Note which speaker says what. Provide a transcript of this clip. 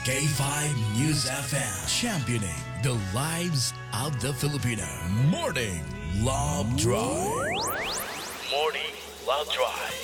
Speaker 1: K5 News FM, championing the lives of the Filipino. Morning Love Drive. Morning Love Drive.